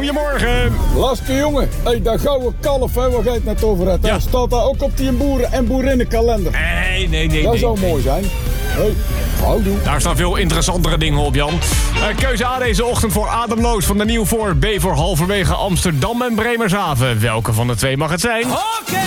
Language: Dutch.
goedemorgen. Laske jongen, hey, dat gouden kalf hè, waar jij het net over hebt, Ja. staat daar ook op die boeren- en boerinnenkalender. Nee. Dat zou mooi zijn. Hey, houdoe. Daar staan veel interessantere dingen op, Jan. Keuze A deze ochtend voor Ademloos van de Nieuw voor B voor halverwege Amsterdam en Bremerhaven. Welke van de twee mag het zijn? Oké.